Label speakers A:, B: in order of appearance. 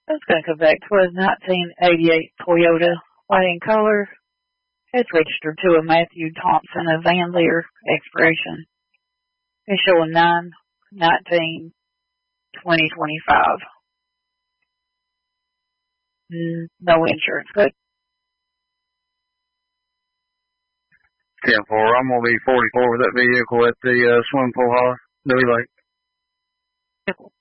A: That's going to come back to a 1988 Toyota, white in color. It's registered to a Matthew Thompson of Van Leer expiration. It's showing 9/19/2025. No insurance. Good.
B: 10-4. I'm going to be 44 with that vehicle at the swimming pool holler. Dewey Lake.